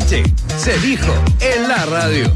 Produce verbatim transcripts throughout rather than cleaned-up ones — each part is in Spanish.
noche se dijo en la radio.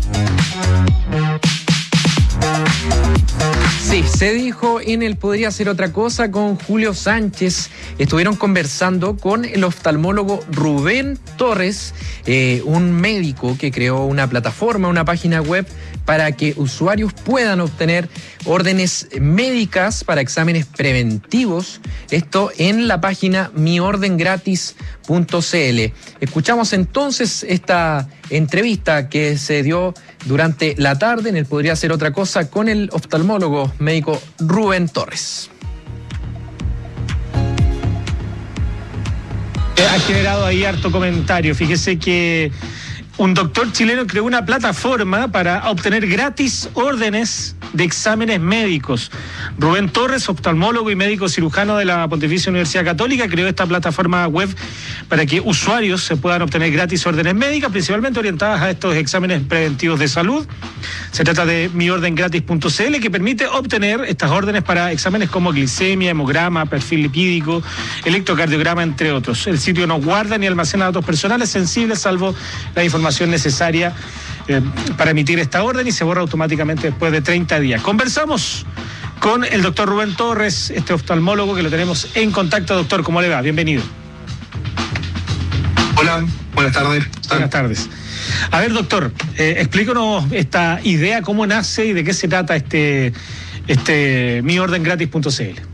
Sí, se dijo en el Podría Ser Otra Cosa con Julio Sánchez. Estuvieron conversando con el oftalmólogo Rubén Torres, eh, un médico que creó una plataforma, una página web para que usuarios puedan obtener órdenes médicas para exámenes preventivos. Esto en la página mi orden gratis punto c l. Escuchamos entonces esta entrevista que se dio durante la tarde en el Podría Ser Otra Cosa con el oftalmólogo médico Rubén Torres. Ha generado ahí harto comentario. Fíjese que un doctor chileno creó una plataforma para obtener gratis órdenes de exámenes médicos. Rubén Torres, oftalmólogo y médico cirujano de la Pontificia Universidad Católica, creó esta plataforma web para que usuarios se puedan obtener gratis órdenes médicas, principalmente orientadas a estos exámenes preventivos de salud. Se trata de mi orden gratis punto c l, que permite obtener estas órdenes para exámenes como glicemia, hemograma, perfil lipídico, electrocardiograma, entre otros. El sitio no guarda ni almacena datos personales sensibles, salvo la información necesaria eh, para emitir esta orden, y se borra automáticamente después de treinta días. Conversamos con el doctor Rubén Torres, este oftalmólogo que lo tenemos en contacto. Doctor, ¿cómo le va? Bienvenido. Hola, buenas tardes. Buenas tardes. A ver, doctor, eh, explícanos esta idea, cómo nace y de qué se trata este, este mi orden gratis punto c l.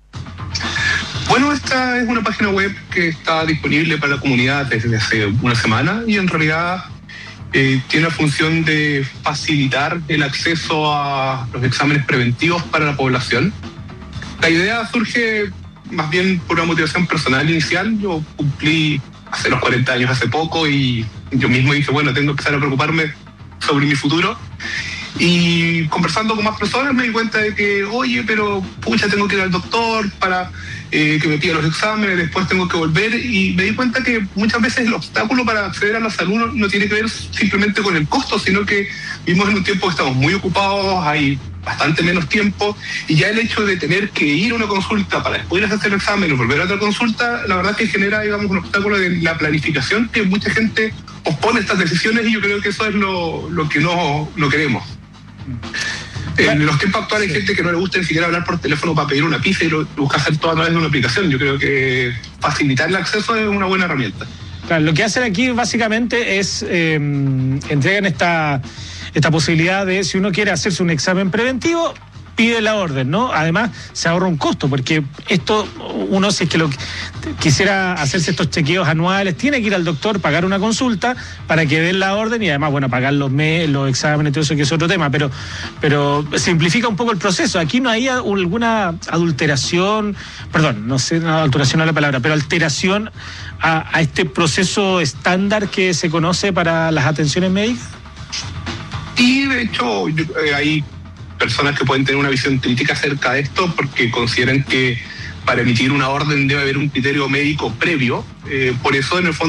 Bueno, esta es una página web que está disponible para la comunidad desde hace una semana y en realidad eh, tiene la función de facilitar el acceso a los exámenes preventivos para la población. La idea surge más bien por una motivación personal inicial. Yo cumplí hace los cuarenta años hace poco y yo mismo dije, bueno, tengo que empezar a preocuparme sobre mi futuro. Y conversando con más personas me di cuenta de que, oye, pero pucha, tengo que ir al doctor para eh, que me pida los exámenes, después tengo que volver, y me di cuenta que muchas veces el obstáculo para acceder a la salud no, no tiene que ver simplemente con el costo, sino que vivimos en un tiempo que estamos muy ocupados, hay bastante menos tiempo, y ya el hecho de tener que ir a una consulta para después hacer el examen y volver a otra consulta, la verdad es que genera, digamos, un obstáculo de la planificación, que mucha gente pospone estas decisiones, y yo creo que eso es lo, lo que no lo queremos. En los tiempos actuales hay gente que no le gusta ni siquiera hablar por teléfono para pedir una pizza y lo busca hacer todo a través de una aplicación. Yo creo que facilitar el acceso es una buena herramienta. Claro, lo que hacen aquí básicamente es eh, entregan esta, esta posibilidad de, si uno quiere hacerse un examen preventivo, pide la orden, ¿no? Además, se ahorra un costo, porque esto, uno, si es que lo quisiera hacerse estos chequeos anuales, tiene que ir al doctor, pagar una consulta para que den la orden, y además, bueno, pagar los mes, los exámenes, todo eso, que es otro tema, pero, pero simplifica un poco el proceso. Aquí no hay alguna adulteración, perdón, no sé, no, adulteración no es la palabra, pero alteración a, a este proceso estándar que se conoce para las atenciones médicas. Y de hecho, yo, eh, hay personas que pueden tener una visión crítica acerca de esto porque consideran que para emitir una orden debe haber un criterio médico previo. Eh, por eso, en el fondo,